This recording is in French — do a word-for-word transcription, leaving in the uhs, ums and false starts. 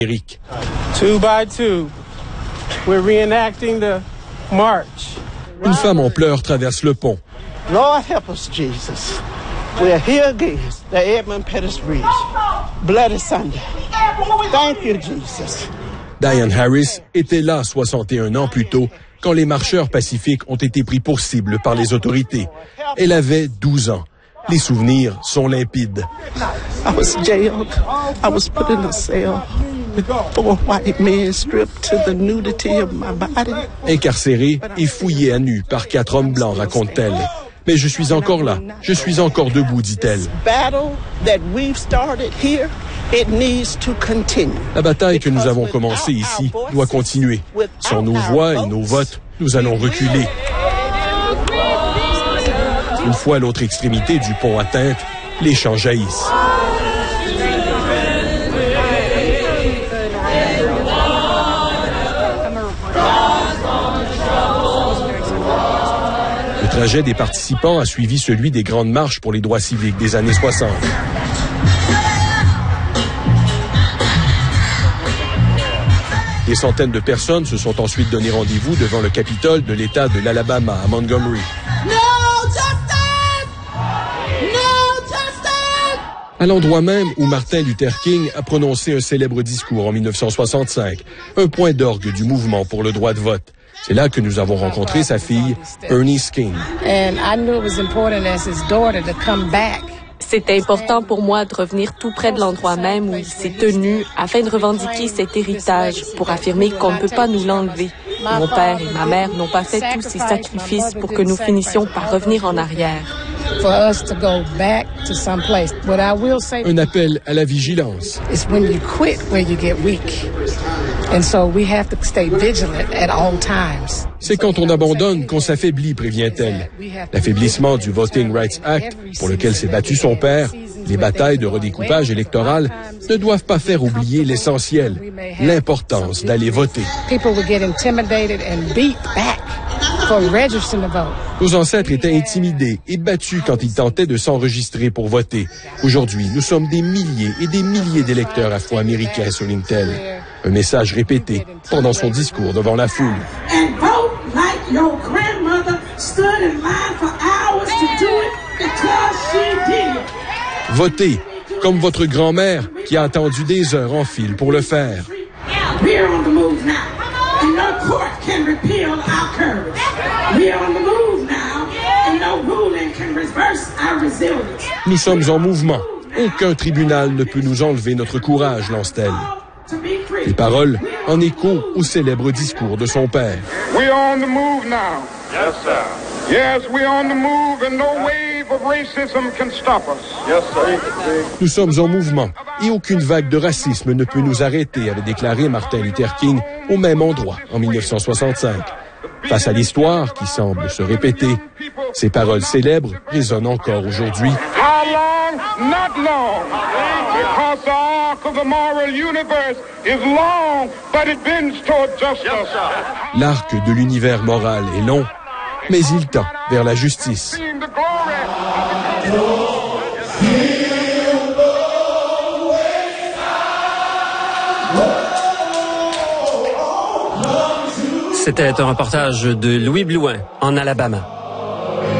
Amérique. Two by two, we're reenacting the march. Une femme en pleurs traverse le pont. Lord help us, Jesus. We're here again, the Edmund Pettus Bridge. Bloody Sunday. Thank you, Jesus. Diane Harris était là soixante et un ans plus tôt quand les marcheurs pacifiques ont été pris pour cible par les autorités. Elle avait douze ans. Les souvenirs sont limpides. I was jailed. I was put in a cell with four white men stripped to the nudity of my body. Incarcérée et fouillée à nu par quatre hommes blancs, raconte-t-elle. Mais je suis encore là. Je suis encore debout, dit-elle. La bataille que nous avons commencée ici doit continuer. Sans nos voix et nos votes, nous allons reculer. Une fois l'autre extrémité du pont atteinte, les chants jaillissent. Le trajet des participants a suivi celui des grandes marches pour les droits civiques des années soixante. Des centaines de personnes se sont ensuite donné rendez-vous devant le Capitole de l'État de l'Alabama à Montgomery. À l'endroit même où Martin Luther King a prononcé un célèbre discours en mille neuf cent soixante-cinq, un point d'orgue du mouvement pour le droit de vote. C'est là que nous avons rencontré sa fille, Bernice King. C'était important pour moi de revenir tout près de l'endroit même où il s'est tenu afin de revendiquer cet héritage pour affirmer qu'on ne peut pas nous l'enlever. Mon père et ma mère n'ont pas fait tous ces sacrifices pour que nous finissions par revenir en arrière. Un appel à la vigilance. C'est quand on abandonne qu'on s'affaiblit, prévient-elle. L'affaiblissement du Voting Rights Act, pour lequel s'est battu son père, les batailles de redécoupage électoral, ne doivent pas faire oublier l'essentiel, l'importance d'aller voter. Nos ancêtres étaient intimidés et battus quand ils tentaient de s'enregistrer pour voter. Aujourd'hui, nous sommes des milliers et des milliers d'électeurs afro-américains, souligne-t-elle. Un message répété pendant son discours devant la foule. Votez comme votre grand-mère qui a attendu des heures en file pour le faire. Nous sommes en mouvement. Aucun tribunal ne peut nous enlever notre courage, lance-t-elle. Les paroles en écho au célèbre discours de son père. We are on the move now. Yes, sir. Yes, we are on the move and no wave of racism can stop us. Yes, sir. Nous sommes en mouvement et aucune vague de racisme ne peut nous arrêter, avait déclaré Martin Luther King au même endroit en mille neuf cent soixante-cinq. Face à l'histoire qui semble se répéter, ces paroles célèbres résonnent encore aujourd'hui. How long? Not long. Because the arc of the moral universe is long, but it bends toward justice. L'arc de l'univers moral est long, mais il tend vers la justice. C'était un reportage de Louis Blouin en Alabama.